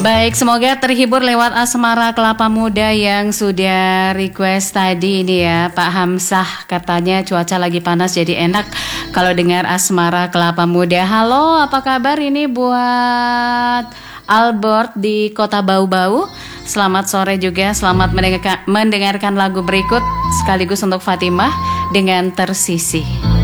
Baik, semoga terhibur lewat Asmara Kelapa Muda yang sudah request tadi ini ya, Pak Hamzah. Katanya cuaca lagi panas jadi enak kalau dengar Asmara Kelapa Muda. Halo, apa kabar ini buat Albert di Kota Bau-Bau? Selamat sore juga, selamat mendengarkan lagu berikut sekaligus untuk Fatimah dengan Tersisih.